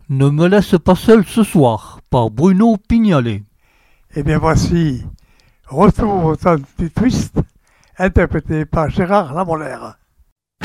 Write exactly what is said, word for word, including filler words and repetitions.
Ne me laisse pas seul ce soir, par Bruno Pignolet. Eh bien voici Retour au temps du twist, interprété par Gérard Lamolaire.